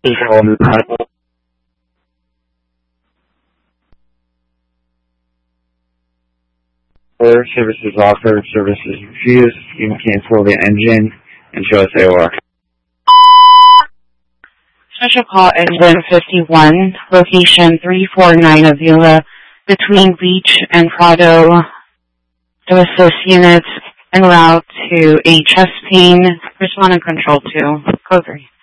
Services offered, services refused. You can cancel the engine and show us AOR. Special call engine 51, location 349 Avila, between Beach and Prado. Assist units en route to a chest pain. Respond and control 2. Code 3.